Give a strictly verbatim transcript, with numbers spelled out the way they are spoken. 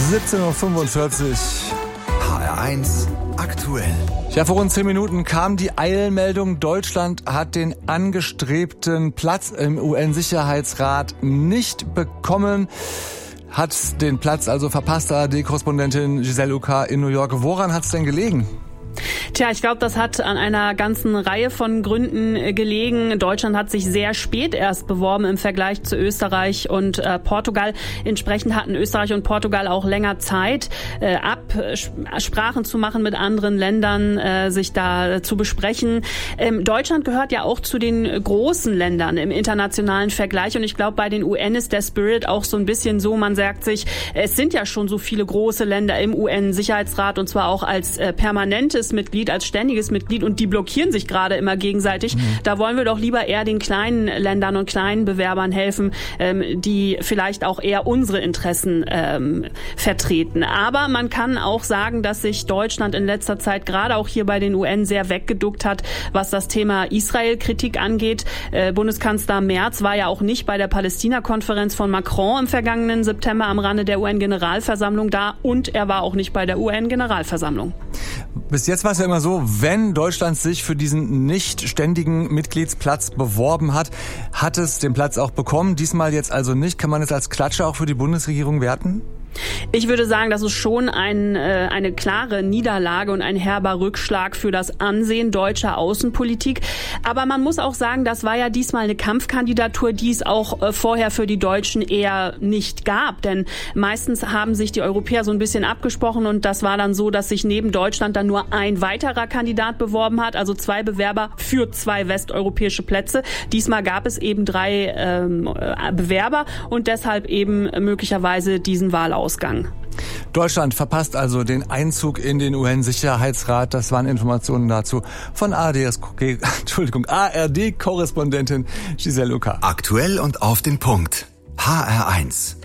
siebzehn Uhr fünfundvierzig. H R eins aktuell. Ja, vor rund zehn Minuten kam die Eilmeldung, Deutschland hat den angestrebten Platz im U N-Sicherheitsrat nicht bekommen. Hat den Platz also verpasst, A R D-Korrespondentin Giselle Uckar in New York. Woran hat es denn gelegen? Tja, ich glaube, das hat an einer ganzen Reihe von Gründen gelegen. Deutschland hat sich sehr spät erst beworben im Vergleich zu Österreich und äh, Portugal. Entsprechend hatten Österreich und Portugal auch länger Zeit, äh, Absprachen zu machen mit anderen Ländern, äh, sich da zu besprechen. Ähm, Deutschland gehört ja auch zu den großen Ländern im internationalen Vergleich. Und ich glaube, bei den U N ist der Spirit auch so ein bisschen so, man sagt sich, es sind ja schon so viele große Länder im U N-Sicherheitsrat und zwar auch als äh, permanentes Mitglied, als ständiges Mitglied und die blockieren sich gerade immer gegenseitig. Mhm. Da wollen wir doch lieber eher den kleinen Ländern und kleinen Bewerbern helfen, ähm, die vielleicht auch eher unsere Interessen ähm, vertreten. Aber man kann auch sagen, dass sich Deutschland in letzter Zeit gerade auch hier bei den U N sehr weggeduckt hat, was das Thema Israel-Kritik angeht. Äh, Bundeskanzler Merz war ja auch nicht bei der Palästina-Konferenz von Macron im vergangenen September am Rande der U N-Generalversammlung da und er war auch nicht bei der U N-Generalversammlung. Bis jetzt war es ja immer so, wenn Deutschland sich für diesen nicht ständigen Mitgliedsplatz beworben hat, hat es den Platz auch bekommen. Diesmal jetzt also nicht. Kann man es als Klatsche auch für die Bundesregierung werten? Ich würde sagen, das ist schon ein, äh, eine klare Niederlage und ein herber Rückschlag für das Ansehen deutscher Außenpolitik. Aber man muss auch sagen, das war ja diesmal eine Kampfkandidatur, die es auch äh, vorher für die Deutschen eher nicht gab. Denn meistens haben sich die Europäer so ein bisschen abgesprochen und das war dann so, dass sich neben Deutschland dann nur ein weiterer Kandidat beworben hat, also zwei Bewerber für zwei westeuropäische Plätze. Diesmal gab es eben drei ähm, Bewerber und deshalb eben möglicherweise diesen Wahlausgang. Deutschland verpasst also den Einzug in den U N-Sicherheitsrat. Das waren Informationen dazu von A R D-Korrespondentin Giselle Uckar. Aktuell und auf den Punkt. H R eins.